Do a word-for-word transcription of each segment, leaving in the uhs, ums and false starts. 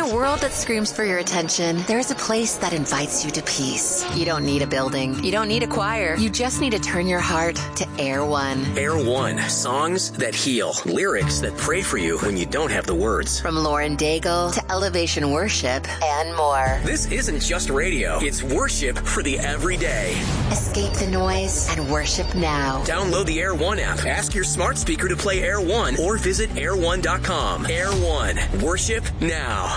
a world that screams for your attention, there's a place that invites you to peace. You don't need a building. You don't need a choir. You just need to turn your heart to Air One. Air One. Songs that heal. Lyrics that pray for you when you don't have the words. From Lauren Daigle to Elevation Worship and more. This isn't just radio. It's worship for the everyday. Escape the noise and worship now. Download the Air One app. Ask your smart speaker to play Air One or visit air one dot com. Air One. Worship now.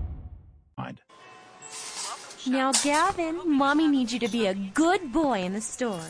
Now, Gavin, Mommy needs you to be a good boy in the store.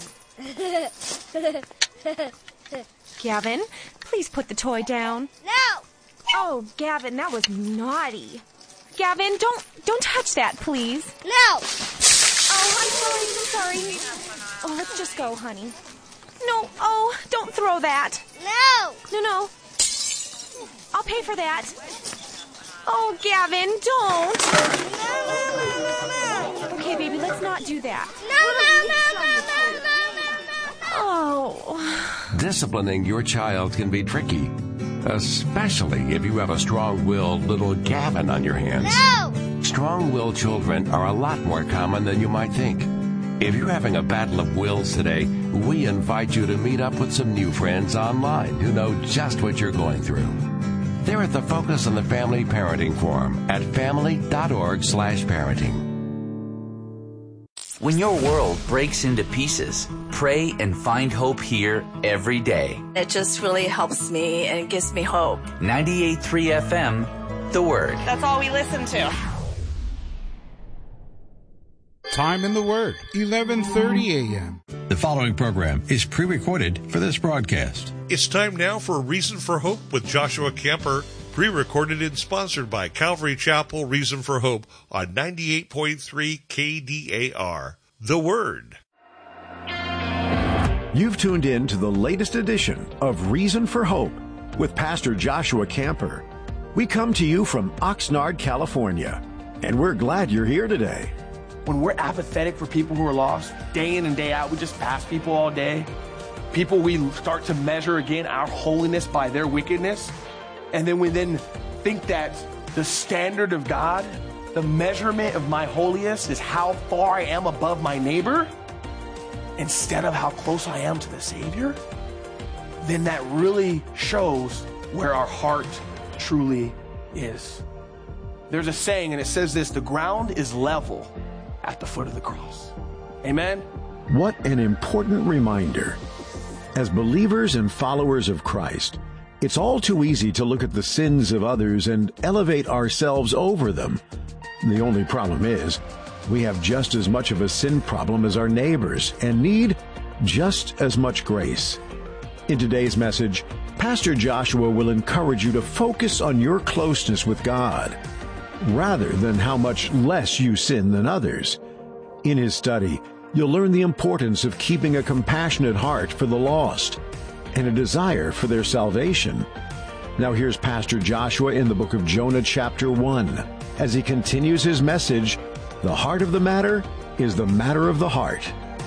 Gavin, please put the toy down. No! Oh, Gavin, that was naughty. Gavin, don't don't touch that, please. No! Oh, I'm sorry, I'm sorry. Oh, let's just go, honey. No, oh, don't throw that. No! No, no. I'll pay for that. Oh, Gavin, don't. No, no, no, no, no. Okay, baby, let's not do that. No, no, no, no, no, no, no, no. Oh. Disciplining your child can be tricky, especially if you have a strong-willed little Gavin on your hands. No! Strong-willed children are a lot more common than you might think. If you're having a battle of wills today, we invite you to meet up with some new friends online who know just what you're going through. They're at the Focus on the Family Parenting Forum at family.org slash parenting. When your world breaks into pieces, pray and find hope here every day. It just really helps me and it gives me hope. ninety-eight point three F M, The Word. That's all we listen to. Time in the Word, eleven thirty a.m. The following program is pre-recorded for this broadcast. It's time now for Reason for Hope with Joshua Kemper, pre-recorded and sponsored by Calvary Chapel Reason for Hope on ninety-eight point three K D A R. The Word. You've tuned in to the latest edition of Reason for Hope with Pastor Joshua Kemper. We come to you from Oxnard, California, and we're glad you're here today. When we're apathetic for people who are lost, day in and day out, we just pass people all day. People, we start to measure again our holiness by their wickedness. And then we then think that the standard of God, the measurement of my holiness is how far I am above my neighbor instead of how close I am to the Savior. Then that really shows where our heart truly is. There's a saying, and it says this: the ground is level at the foot of the cross. Amen? What an important reminder. As believers and followers of Christ, it's all too easy to look at the sins of others and elevate ourselves over them. The only problem is, we have just as much of a sin problem as our neighbors and need just as much grace. In today's message, Pastor Joshua will encourage you to focus on your closeness with God, rather than how much less you sin than others. In his study, you'll learn the importance of keeping a compassionate heart for the lost and a desire for their salvation. Now here's Pastor Joshua in the book of Jonah chapter one, as he continues his message, The Heart of the Matter is the Matter of the Heart.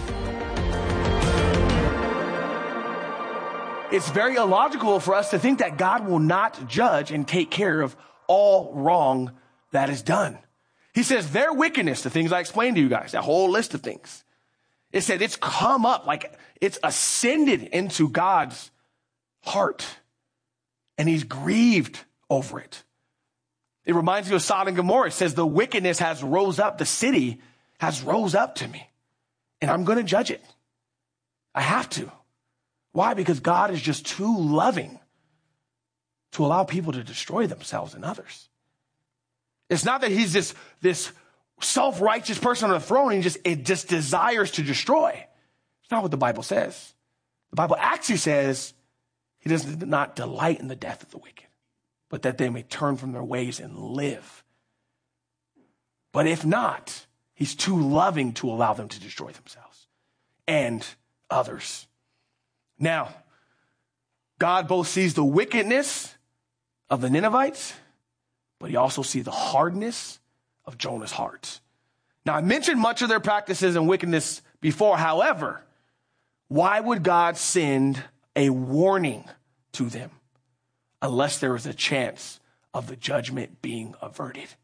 It's very illogical for us to think that God will not judge and take care of all wrong that is done. He says their wickedness, the things I explained to you guys, that whole list of things, it said it's come up, like it's ascended into God's heart, and he's grieved over it. It reminds me of Sodom and Gomorrah. It says the wickedness has rose up, the city has rose up to me, and I'm going to judge it. I have to. Why? Because God is just too loving to allow people to destroy themselves and others. It's not that he's this, this self-righteous person on the throne and just, it just desires to destroy. It's not what the Bible says. The Bible actually says he does not delight in the death of the wicked, but that they may turn from their ways and live. But if not, he's too loving to allow them to destroy themselves and others. Now, God both sees the wickedness of the Ninevites, but he also sees the hardness of Jonah's heart. Now, I mentioned much of their practices and wickedness before. However, why would God send a warning to them unless there was a chance of the judgment being averted?